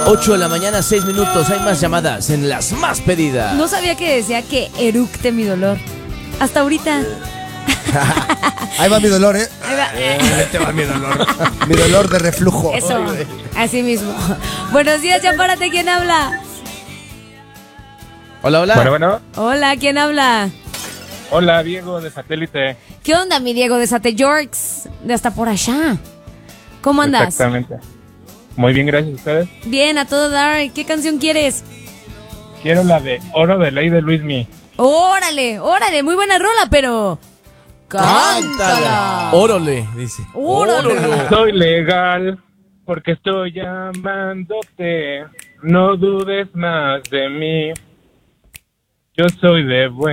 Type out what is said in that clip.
8 de la mañana, 6 minutos. Hay más llamadas en las más pedidas. No sabía que decía que eructe mi dolor. Hasta ahorita. Ahí va mi dolor, ¿eh? Ahí va. Ahí te va mi dolor. Mi dolor de reflujo. Eso, así mismo. Buenos días, ya párate, ¿quién habla? Hola, hola. Bueno. Hola, ¿quién habla? Hola, Diego de Satélite. ¿Qué onda, mi Diego de Sate Yorks? De hasta por allá. ¿Cómo andas? Exactamente. Muy bien, gracias a ustedes. Bien, a todo dar. ¿Qué canción quieres? Quiero la de Oro de Ley de Luismi. Órale, órale, muy buena rola, pero... ¡Cántala! Órale, dice. ¡Órale! Soy legal porque estoy llamándote. No dudes más de mí. Yo soy de buen